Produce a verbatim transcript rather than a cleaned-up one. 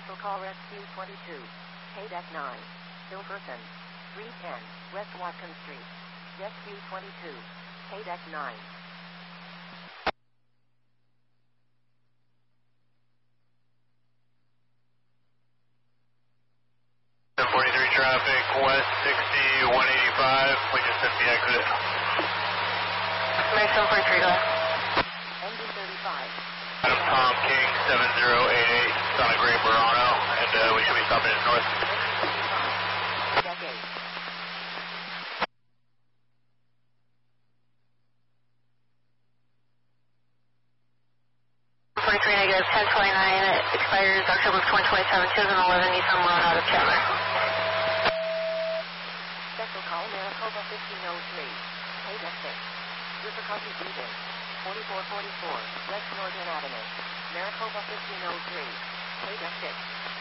Special call Rescue twenty-two. K-Deck nine. Silverton. three ten. West Watkins Street. Rescue twenty-two. K-Deck nine. forty-three traffic, west sixty, one eighty-five. We just hit the exit. American forty-three, go ahead. N D thirty-five. Adam Tom King, seven zero eight eight, Sonic Ray Burano, and uh, we should be stopping in north. Deck eight. forty-three negative, ten twenty-nine, it expires October twenty twenty-seven, two thousand eleven, Nissan Murano out of Chandler. Special call Maricopa fifteen oh three. K-Deck six. Difficulty breathing. forty-four forty-four. West Northern Avenue. Maricopa fifteen oh three. K-Deck six.